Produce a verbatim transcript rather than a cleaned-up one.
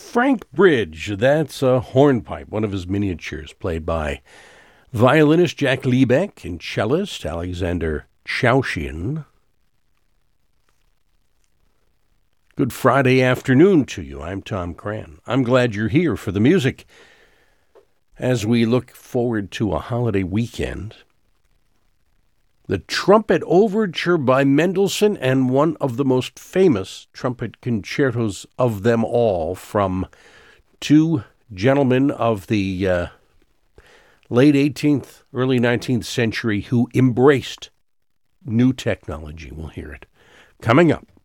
Frank Bridge, that's a hornpipe, one of his miniatures, played by violinist Jack Liebeck and cellist Alexander Chaushian. Good Friday afternoon to you. I'm Tom Cran. I'm glad you're here for the music as we look forward to a holiday weekend. The Trumpet Overture by Mendelssohn, and one of the most famous trumpet concertos of them all, from two gentlemen of the uh, late eighteenth, early nineteenth century who embraced new technology. We'll hear it coming up